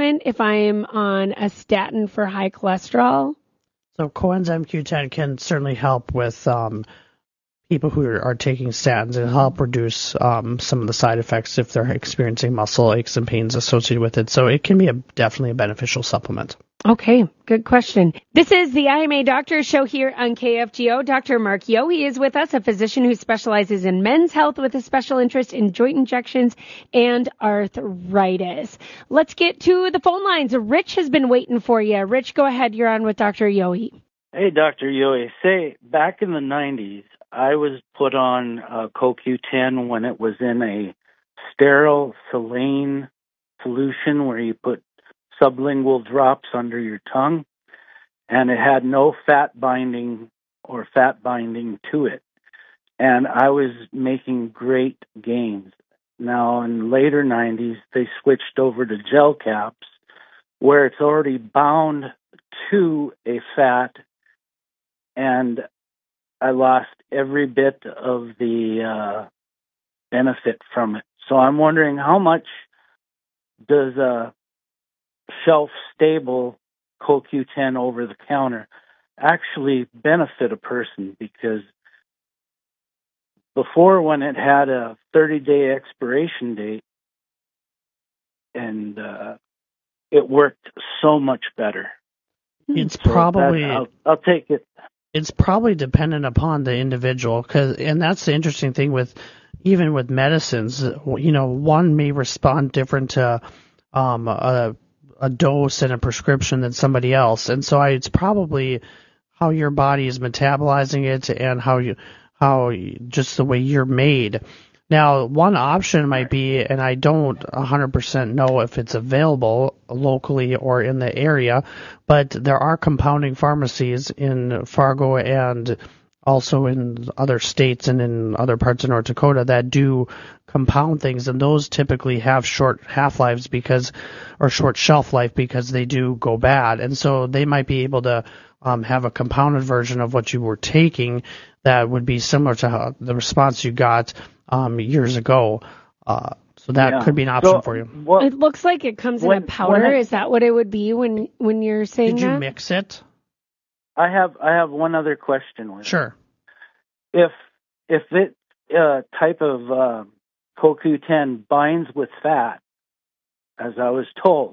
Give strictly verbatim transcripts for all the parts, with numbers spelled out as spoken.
supplement if I'm on a statin for high cholesterol? So coenzyme Q ten can certainly help with um, people who are, are taking statins and help reduce um, some of the side effects if they're experiencing muscle aches and pains associated with it. So it can be a, definitely a beneficial supplement. Okay, good question. This is the I M A Doctor Show here on K F G O. Doctor Mark Yohe is with us, a physician who specializes in men's health with a special interest in joint injections and arthritis. Let's get to the phone lines. Rich has been waiting for you. Rich, go ahead. You're on with Doctor Yohe. Hey, Doctor Yohe. Say, back in the nineties, I was put on uh, C O Q ten when it was in a sterile saline solution where you put sublingual drops under your tongue, and it had no fat binding or fat binding to it. And I was making great gains. Now, in the later nineties, they switched over to gel caps where it's already bound to a fat, and I lost every bit of the uh, benefit from it. So I'm wondering, how much does a shelf-stable C O Q ten over the counter actually benefit a person? Because before, when it had a thirty-day expiration date, and uh, it worked so much better. It's So probably that, I'll, I'll take it. It's probably dependent upon the individual, 'cause, and that's the interesting thing with even with medicines. You know, one may respond different to um, a, a dose and a prescription than somebody else, and so I, it's probably how your body is metabolizing it and how you how you, just the way you're made. Now, one option might be, and I don't one hundred percent know if it's available locally or in the area, but there are compounding pharmacies in Fargo and also in other states and in other parts of North Dakota that do compound things, and those typically have short half-lives because, or short shelf life because they do go bad. And so they might be able to um, have a compounded version of what you were taking that would be similar to how the response you got um, years ago. Uh, so that Yeah. could be an option So, for you. What, It looks like it comes when- in a powder. when it- Is that what it would be when when you're saying Did you that? mix it? I have I have one other question with it. Sure. If if it uh, type of uh, C O Q ten binds with fat, as I was told,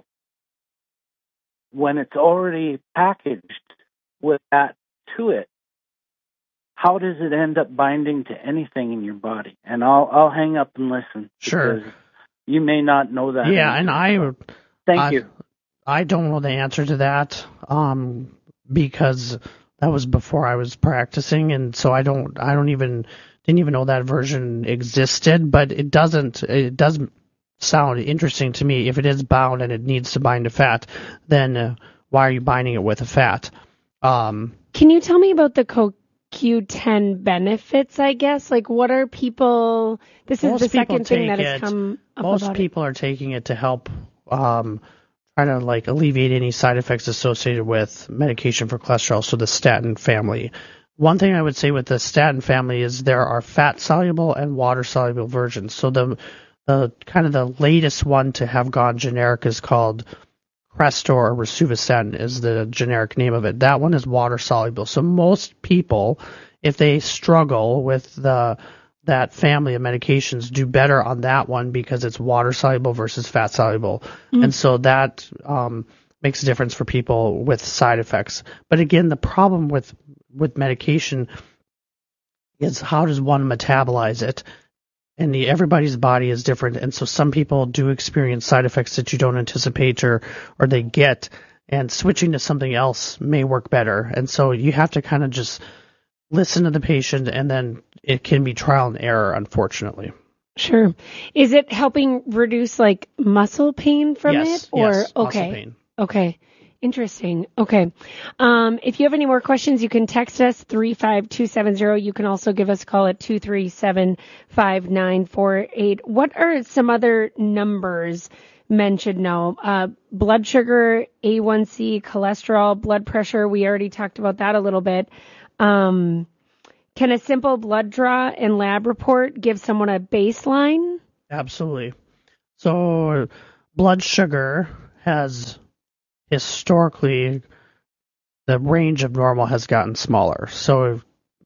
when it's already packaged with that to it, how does it end up binding to anything in your body? And I'll I'll hang up and listen. Sure. because You may not know that. Yeah, answer. and I Thank I, you. I don't know the answer to that um, because that was before I was practicing, and so I don't I don't even didn't even know that version existed. But it doesn't it does sound interesting to me. If it is bound and it needs to bind to fat, then uh, why are you binding it with a fat? Um, Can you tell me about the C O Q ten benefits, I guess? Like, what are people... This is Most the people second thing take that has it- come up Most about people are taking it to help um, try to like alleviate any side effects associated with medication for cholesterol, so the statin family. One thing I would say with the statin family is there are fat-soluble and water-soluble versions. So the the kind of the latest one to have gone generic is called Crestor or Rosuvastatin is the generic name of it. That one is water-soluble. So most people, if they struggle with the that family of medications, do better on that one because it's water soluble versus fat soluble. Mm. And so that um, makes a difference for people with side effects. But again, the problem with, with medication is how does one metabolize it? And the, everybody's body is different. And so some people do experience side effects that you don't anticipate or, or they get. And switching to something else may work better. And so you have to kind of just listen to the patient, and then it can be trial and error, unfortunately. Sure. Is it helping reduce like muscle pain from yes, it? Or yes, okay. Muscle pain. Okay. Interesting. Okay. Um, if you have any more questions, you can text us three five two seven zero. You can also give us a call at two three seven, five nine four eight. What are some other numbers men should know? Uh, blood sugar, A one C, cholesterol, blood pressure. We already talked about that a little bit. Um, can a simple blood draw and lab report give someone a baseline? Absolutely. So blood sugar has historically, the range of normal has gotten smaller. So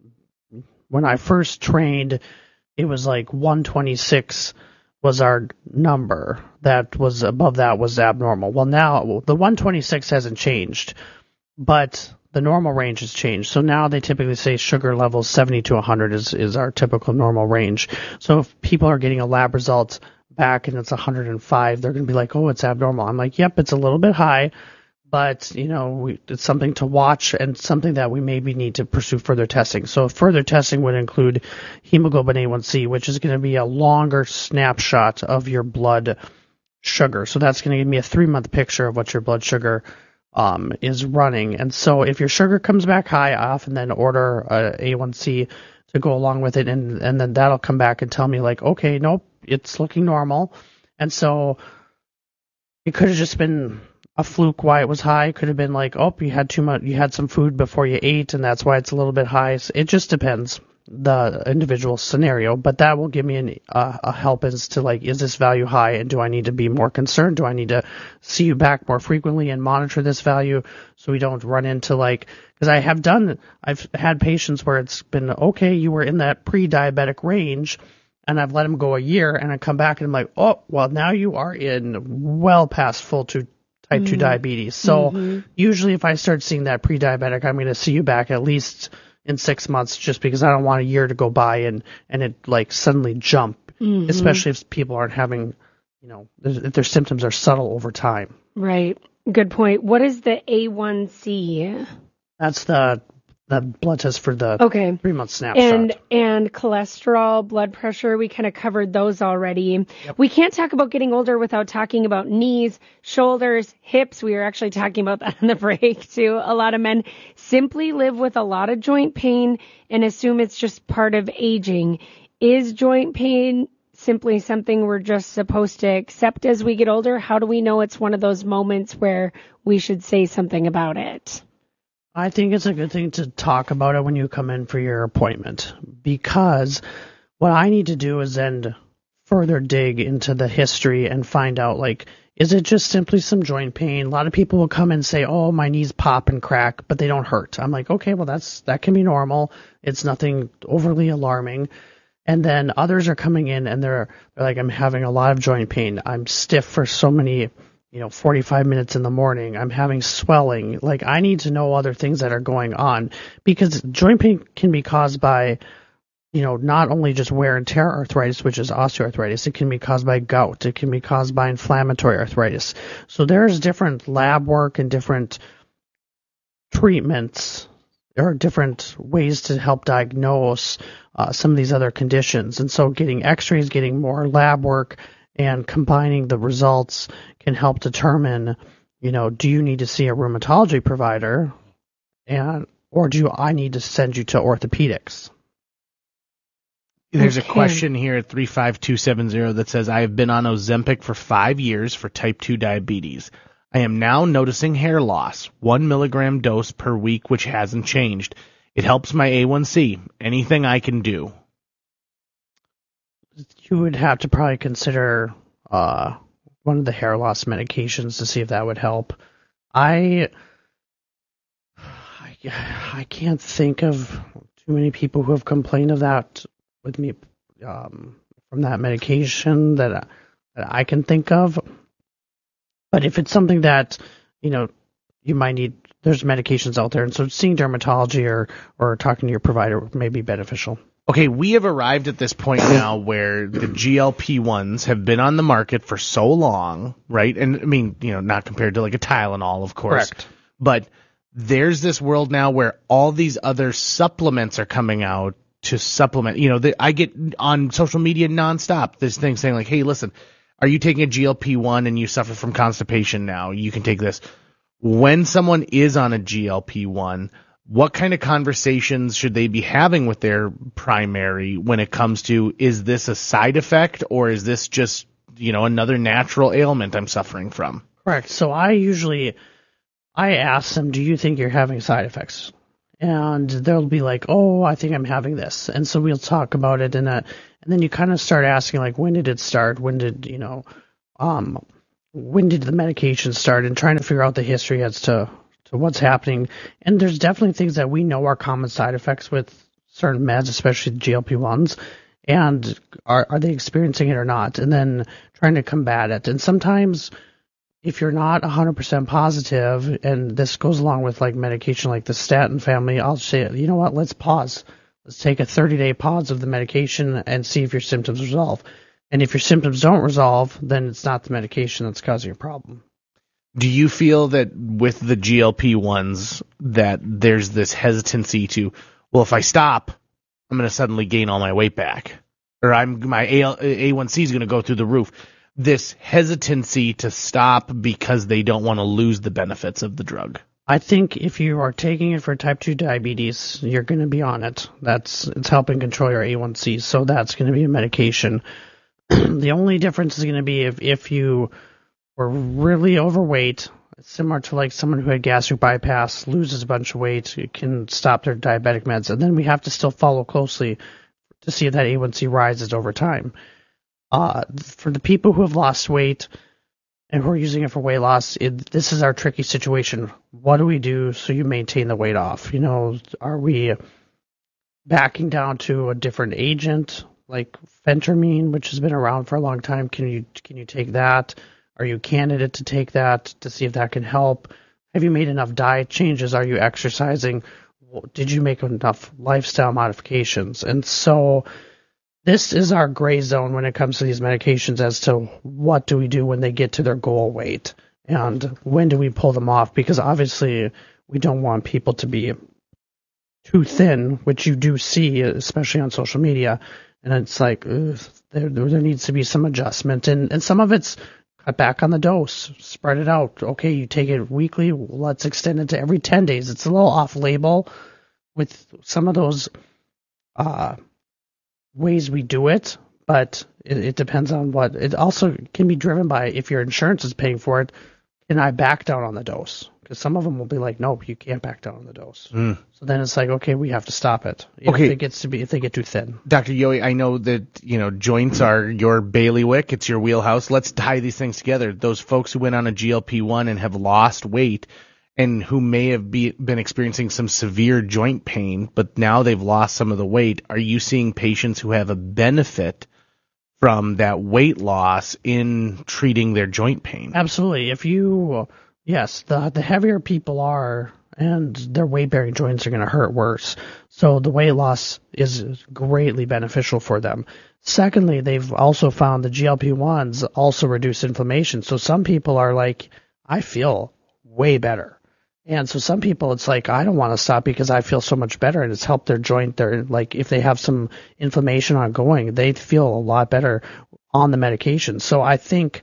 when I first trained, it was like one twenty-six was our number. That was above that was abnormal. Well, now the one twenty-six hasn't changed, but the normal range has changed. So now they typically say sugar levels seventy to one hundred is, is our typical normal range. So if people are getting a lab result back and it's one hundred five, they're going to be like, oh, it's abnormal. I'm like, yep, it's a little bit high, but, you know, we, it's something to watch and something that we maybe need to pursue further testing. So further testing would include hemoglobin A one C, which is going to be a longer snapshot of your blood sugar. So that's going to give me a three-month picture of what your blood sugar um, is running. And so if your sugar comes back high, I often then order a A one C to go along with it, and, and then that'll come back and tell me, like, okay, nope, it's looking normal. And so it could have just been a fluke why it was high. It could have been like, oh, you had too much, you had some food before you ate, and that's why it's a little bit high. So it just depends the individual scenario, but that will give me an, uh, a help as to, like, is this value high, and do I need to be more concerned? Do I need to see you back more frequently and monitor this value so we don't run into, like, because I have done, I've had patients where it's been, okay, you were in that pre-diabetic range, and I've let them go a year, and I come back and I'm like, oh, well, now you are in well past full two type two mm-hmm. diabetes. So mm-hmm. usually if I start seeing that pre-diabetic, I'm going to see you back at least in six months, just because I don't want a year to go by and, and it like suddenly jump, mm-hmm. especially if people aren't having, you know, if their symptoms are subtle over time. Right. Good point. What is the A one C? That's the the blood test for the okay. three-month snapshot. And and cholesterol, blood pressure, we kind of covered those already. Yep. We can't talk about getting older without talking about knees, shoulders, hips. We were actually talking about that on the break, too. A lot of men simply live with a lot of joint pain and assume it's just part of aging. Is joint pain simply something we're just supposed to accept as we get older? How do we know it's one of those moments where we should say something about it? I think it's a good thing to talk about it when you come in for your appointment, because what I need to do is then further dig into the history and find out, like, is it just simply some joint pain? A lot of people will come and say, oh, my knees pop and crack, but they don't hurt. I'm like, okay, well, that's that can be normal. It's nothing overly alarming. And then others are coming in and they're, they're like, I'm having a lot of joint pain. I'm stiff for so many you know, forty-five minutes in the morning. I'm having swelling. Like, I need to know other things that are going on, because joint pain can be caused by, you know, not only just wear and tear arthritis, which is osteoarthritis. It can be caused by gout. It can be caused by inflammatory arthritis. So there's different lab work and different treatments. There are different ways to help diagnose uh, some of these other conditions. And so getting x-rays, getting more lab work, and combining the results can help determine, you know, do you need to see a rheumatology provider, and or do I need to send you to orthopedics? There's okay. a question here at three five two seven zero that says, I have been on Ozempic for five years for type two diabetes. I am now noticing hair loss, one milligram dose per week, which hasn't changed. It helps my A one C. Anything I can do? You would have to probably consider uh, one of the hair loss medications to see if that would help. I, I, I can't think of too many people who have complained of that with me um, from that medication that, that I can think of. But if it's something that, you know, you might need, there's medications out there, and so seeing dermatology or, or talking to your provider may be beneficial. Okay, we have arrived at this point now where the G L P ones have been on the market for so long, right? And I mean, you know, not compared to like a Tylenol, of course. Correct. But there's this world now where all these other supplements are coming out to supplement. You know, the, I get on social media nonstop this thing saying like, hey, listen, are you taking a G L P one and you suffer from constipation now? You can take this. When someone is on a G L P one, what kind of conversations should they be having with their primary when it comes to, is this a side effect or is this just, you know, another natural ailment I'm suffering from? Correct. So I usually, I ask them, do you think you're having side effects? And they'll be like, oh, I think I'm having this. And so we'll talk about it. And, uh, and then you kind of start asking, like, when did it start? When did, you know, um, when did the medication start, and trying to figure out the history as to, to what's happening. And there's definitely things that we know are common side effects with certain meds, especially the G L P ones. And are are they experiencing it or not? And then trying to combat it. And sometimes if you're not one hundred percent positive, and this goes along with like medication like the statin family, I'll say, you know what, let's pause. Let's take a thirty-day pause of the medication and see if your symptoms resolve. And if your symptoms don't resolve, then it's not the medication that's causing your problem. Do you feel that with the G L P ones that there's this hesitancy to, well, if I stop, I'm going to suddenly gain all my weight back, or I'm my A one C is going to go through the roof? This hesitancy to stop because they don't want to lose the benefits of the drug. I think if you are taking it for type two diabetes, you're going to be on it. That's it's helping control your A one C, so that's going to be a medication. The only difference is going to be if, if you were really overweight, similar to like someone who had gastric bypass, loses a bunch of weight, it can stop their diabetic meds, and then we have to still follow closely to see if that A one C rises over time. Uh, for the people who have lost weight and who are using it for weight loss, it, this is our tricky situation. What do we do so you maintain the weight off? You know, are we backing down to a different agent like phentermine, which has been around for a long time? Can you can you take that? Are you a candidate to take that to see if that can help? Have you made enough diet changes? Are you exercising? Did you make enough lifestyle modifications? And so this is our gray zone when it comes to these medications as to what do we do when they get to their goal weight and when do we pull them off, because obviously we don't want people to be too thin, which you do see, especially on social media. And it's like, ugh, there, there needs to be some adjustment. And, and some of it's cut back on the dose, spread it out. Okay, you take it weekly, let's extend it to every ten days. It's a little off-label with some of those uh, ways we do it, but it, it depends on what. It also can be driven by if your insurance is paying for it, can I back down on the dose? Because some of them will be like, nope, you can't back down on the dose. Mm. So then it's like, okay, we have to stop it. Okay. If it gets to be, if they get too thin. Doctor Yohe, I know that, you know, joints are your bailiwick. It's your wheelhouse. Let's tie these things together. Those folks who went on a G L P one and have lost weight and who may have be, been experiencing some severe joint pain, but now they've lost some of the weight. Are you seeing patients who have a benefit from that weight loss in treating their joint pain? Absolutely. If you... Yes, the the heavier people are, and their weight-bearing joints are going to hurt worse. So the weight loss is greatly beneficial for them. Secondly, they've also found the G L P ones also reduce inflammation. So some people are like, I feel way better. And so some people, it's like, I don't want to stop because I feel so much better, and it's helped their joint. Their, like, if they have some inflammation ongoing, they feel a lot better on the medication. So I think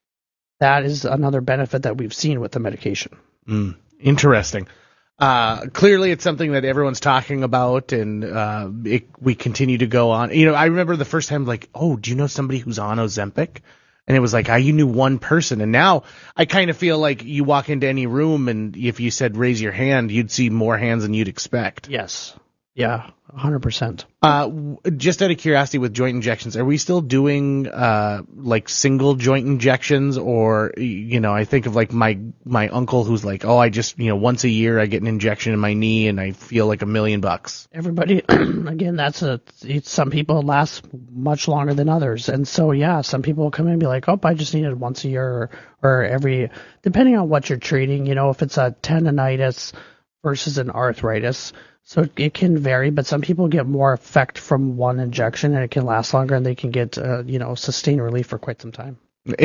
that is another benefit that we've seen with the medication. Mm, interesting. Uh, clearly, it's something that everyone's talking about, and uh, it, we continue to go on. You know, I remember the first time, like, oh, do you know somebody who's on Ozempic? And it was like, I you knew one person. And now I kind of feel like you walk into any room, and if you said raise your hand, you'd see more hands than you'd expect. Yes. Yeah, one hundred percent. Uh, just out of curiosity, with joint injections, are we still doing uh, like single joint injections, or, you know, I think of like my my uncle who's like, oh, I just, you know, once a year I get an injection in my knee and I feel like a million bucks. Everybody, again, that's a it's, some people last much longer than others, and so yeah, some people will come in and be like, oh, I just need it once a year or, or every, depending on what you're treating. You know, if it's a tendonitis versus an arthritis. So it can vary, but some people get more effect from one injection, and it can last longer, and they can get, uh, you know, sustained relief for quite some time.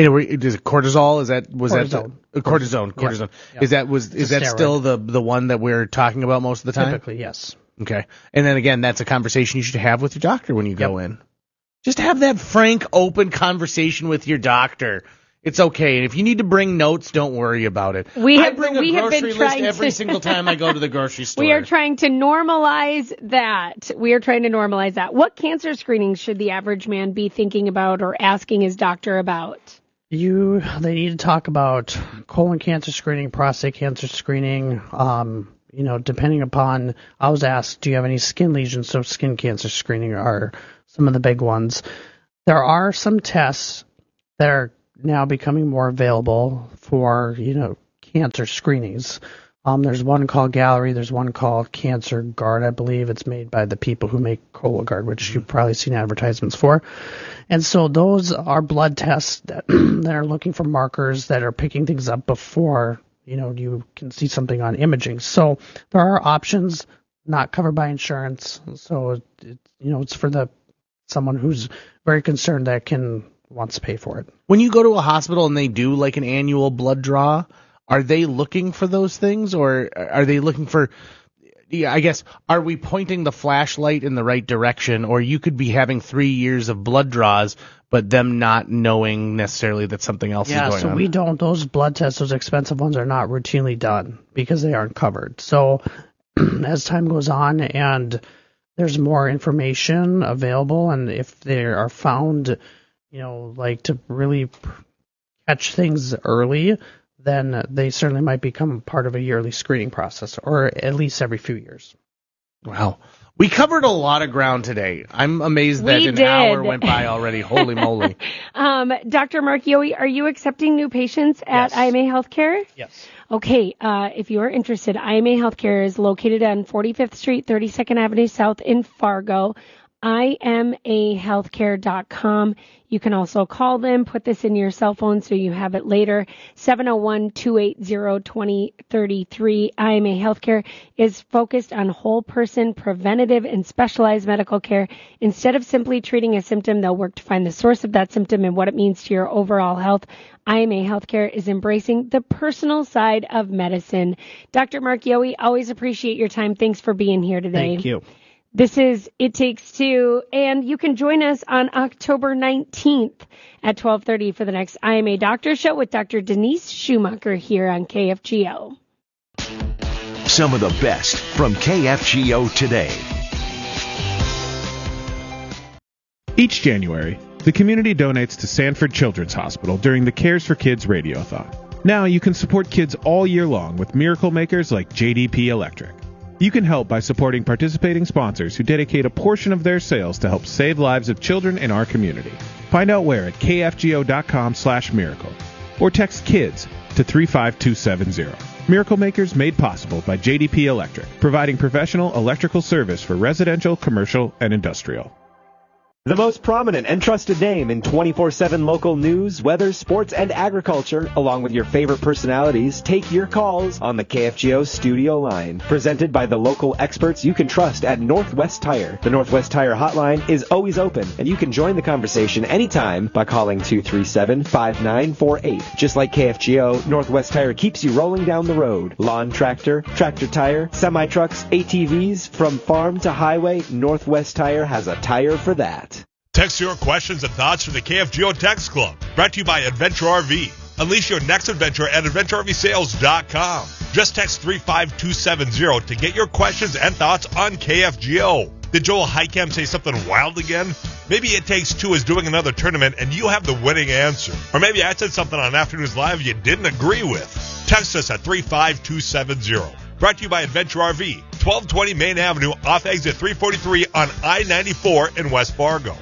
Is it cortisol? Is that was cortisone. that uh, cortisone? Cortisone. Yep. Yep. Is that was it's is that steroid. Still the the one that we're talking about most of the time? Typically, yes. Okay, and then again, that's a conversation you should have with your doctor when you go yep. in. Just have that frank, open conversation with your doctor. It's okay. And if you need to bring notes, don't worry about it. We have, I bring a we grocery have been list trying every to... single time I go to the grocery store. We are trying to normalize that. We are trying to normalize that. What cancer screenings should the average man be thinking about or asking his doctor about? You, they need to talk about colon cancer screening, prostate cancer screening. Um, you know, depending upon, I was asked, do you have any skin lesions? So skin cancer screening are some of the big ones. There are some tests that are now becoming more available for, you know, cancer screenings. Um, there's one called Gallery. There's one called Cancer Guard, I believe. It's made by the people who make Cologuard, which you've probably seen advertisements for. And so those are blood tests that, that are looking for markers that are picking things up before, you know, you can see something on imaging. So there are options not covered by insurance. So, it, it, you know, it's for the someone who's very concerned that can wants to pay for it. When you go to a hospital and they do like an annual blood draw, are they looking for those things, or are they looking for, yeah, I guess, are we pointing the flashlight in the right direction, or you could be having three years of blood draws, but them not knowing necessarily that something else yeah, is going so on? we don't, those blood tests, those expensive ones are not routinely done because they aren't covered. So as time goes on and there's more information available, and if they are found, you know, like to really catch things early, then they certainly might become part of a yearly screening process, or at least every few years. Wow. We covered a lot of ground today. I'm amazed that We an did. hour went by already. Holy moly. Um, Doctor Mark Yohe, are you accepting new patients at Yes. I M A Healthcare? Yes. Okay, uh, if you are interested, I M A Healthcare is located on forty-fifth Street, thirty-second Avenue South in Fargo. I M A healthcare dot com. You can also call them, put this in your cell phone so you have it later. seven oh one, two eight zero, two oh three three. I M A Healthcare is focused on whole person, preventative, and specialized medical care. Instead of simply treating a symptom, they'll work to find the source of that symptom and what it means to your overall health. I M A Healthcare is embracing the personal side of medicine. Doctor Mark Yohe, always appreciate your time. Thanks for being here today. Thank you. This is It Takes Two, and you can join us on October nineteenth at twelve thirty for the next I M A Doctor Show with Doctor Denise Schumacher here on K F G O. Some of the best from K F G O today. Each January, the community donates to Sanford Children's Hospital during the Cares for Kids Radiothon. Now you can support kids all year long with miracle makers like J D P Electric. You can help by supporting participating sponsors who dedicate a portion of their sales to help save lives of children in our community. Find out where at k f g o dot com slash miracle or text KIDS to three five two seven zero. Miracle Makers made possible by J D P Electric, providing professional electrical service for residential, commercial, and industrial. The most prominent and trusted name in twenty-four seven local news, weather, sports, and agriculture, along with your favorite personalities, take your calls on the K F G O studio line. Presented by the local experts you can trust at Northwest Tire. The Northwest Tire hotline is always open, and you can join the conversation anytime by calling two three seven, five nine four eight. Just like K F G O, Northwest Tire keeps you rolling down the road. Lawn tractor, tractor tire, semi-trucks, A T Vs, from farm to highway, Northwest Tire has a tire for that. Text your questions and thoughts to the K F G O Text Club. Brought to you by Adventure R V. Unleash your next adventure at adventure r v sales dot com. Just text three five two seven zero to get your questions and thoughts on K F G O. Did Joel Heicam say something wild again? Maybe It Takes Two is doing another tournament and you have the winning answer. Or maybe I said something on Afternoons Live you didn't agree with. Text us at three five two seven zero. Brought to you by Adventure R V. twelve twenty Main Avenue off exit three forty-three on I ninety-four in West Fargo.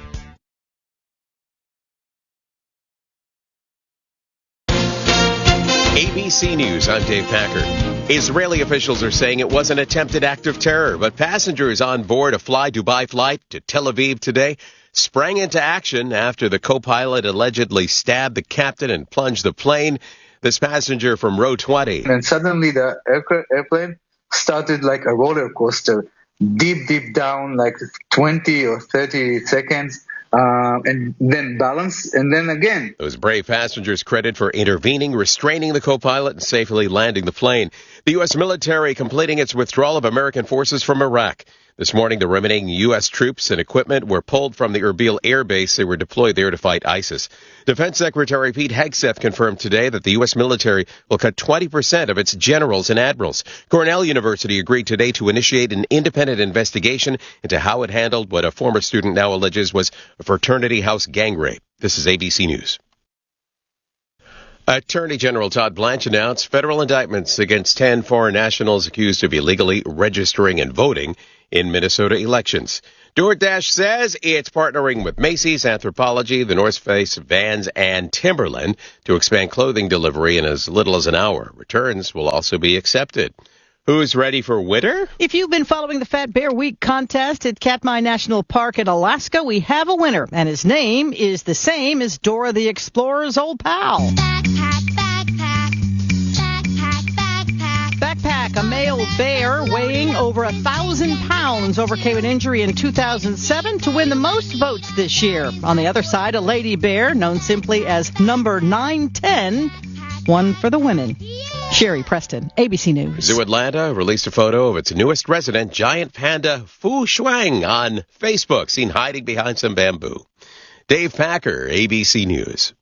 A B C News, I'm Dave Packer. Israeli officials are saying it was an attempted act of terror, but passengers on board a Fly Dubai flight to Tel Aviv today sprang into action after the co-pilot allegedly stabbed the captain and plunged the plane. This passenger from row twenty. And suddenly the air- airplane started like a roller coaster, deep, deep down, like twenty or thirty seconds. Uh, and then balance, and then again. Those brave passengers credit for intervening, restraining the co-pilot, and safely landing the plane. The U S military completing its withdrawal of American forces from Iraq. This morning, the remaining U S troops and equipment were pulled from the Erbil air base. They were deployed there to fight ISIS. Defense Secretary Pete Hegseth confirmed today that the U S military will cut twenty percent of its generals and admirals. Cornell University agreed today to initiate an independent investigation into how it handled what a former student now alleges was a fraternity house gang rape. This is A B C News. Attorney General Todd Blanche announced federal indictments against ten foreign nationals accused of illegally registering and voting in Minnesota elections. DoorDash says it's partnering with Macy's, Anthropologie, the North Face, Vans, and Timberland to expand clothing delivery in as little as an hour. Returns will also be accepted. Who's ready for winter? If you've been following the Fat Bear Week contest at Katmai National Park in Alaska, we have a winner, and his name is the same as Dora the Explorer's old pal. Backpack, backpack, backpack, backpack. Backpack, a male bear weighing over a thousand pounds, overcame an injury in two thousand seven to win the most votes this year. On the other side, a lady bear, known simply as number nine ten, won for the women. Sherry Preston, A B C News. Zoo Atlanta released a photo of its newest resident, giant panda Fu Shuang, on Facebook, seen hiding behind some bamboo. Dave Packer, A B C News.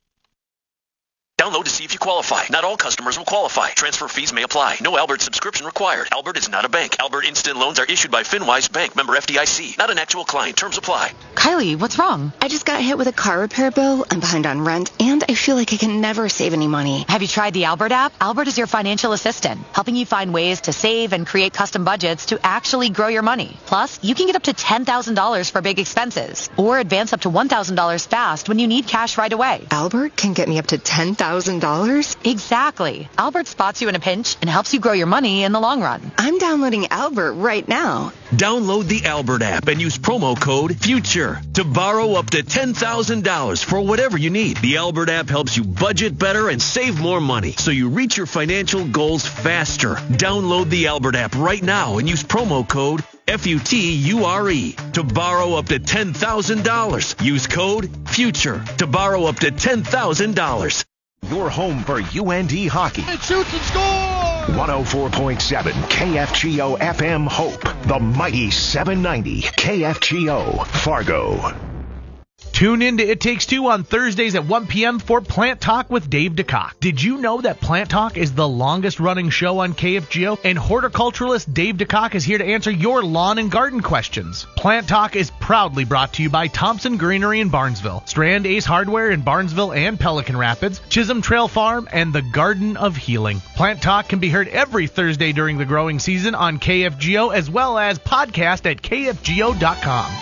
Download to see if you qualify. Not all customers will qualify. Transfer fees may apply. No Albert subscription required. Albert is not a bank. Albert Instant Loans are issued by FinWise Bank, member F D I C. Not an actual client. Terms apply. Kylie, what's wrong? I just got hit with a car repair bill. I'm behind on rent, and I feel like I can never save any money. Have you tried the Albert app? Albert is your financial assistant, helping you find ways to save and create custom budgets to actually grow your money. Plus, you can get up to ten thousand dollars for big expenses, or advance up to one thousand dollars fast when you need cash right away. Albert can get me up to ten thousand dollars? Exactly. Albert spots you in a pinch and helps you grow your money in the long run. I'm downloading Albert right now. Download the Albert app and use promo code FUTURE to borrow up to ten thousand dollars for whatever you need. The Albert app helps you budget better and save more money, so you reach your financial goals faster. Download the Albert app right now and use promo code F U T U R E to borrow up to ten thousand dollars. Use code FUTURE to borrow up to ten thousand dollars. Your home for U N D hockey. It shoots and scores! one oh four point seven K F G O F M Hope. The mighty seven ninety K F G O Fargo. Tune in to It Takes Two on Thursdays at one p.m. for Plant Talk with Dave DeCock. Did you know that Plant Talk is the longest-running show on K F G O? And horticulturalist Dave DeCock is here to answer your lawn and garden questions. Plant Talk is proudly brought to you by Thompson Greenery in Barnesville, Strand Ace Hardware in Barnesville and Pelican Rapids, Chisholm Trail Farm, and the Garden of Healing. Plant Talk can be heard every Thursday during the growing season on K F G O, as well as podcast at K F G O dot com.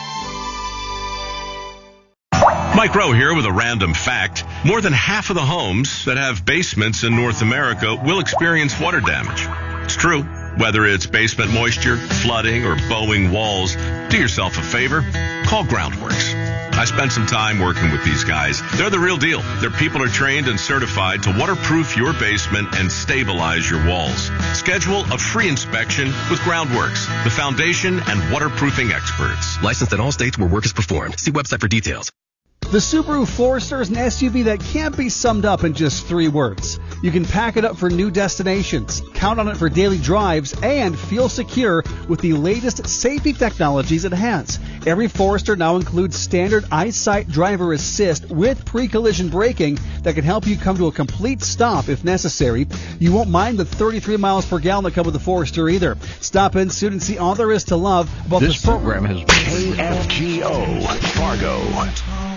Mike Rowe here with a random fact. More than half of the homes that have basements in North America will experience water damage. It's true. Whether it's basement moisture, flooding, or bowing walls, do yourself a favor. Call Groundworks. I spent some time working with these guys. They're the real deal. Their people are trained and certified to waterproof your basement and stabilize your walls. Schedule a free inspection with Groundworks, the foundation and waterproofing experts. Licensed in all states where work is performed. See website for details. The Subaru Forester is an S U V that can't be summed up in just three words. You can pack it up for new destinations, count on it for daily drives, and feel secure with the latest safety technologies it has. Every Forester now includes standard EyeSight driver assist with pre-collision braking that can help you come to a complete stop if necessary. You won't mind the thirty-three miles per gallon that come with the Forester either. Stop in soon and see all there is to love about this this program has K F G O Fargo.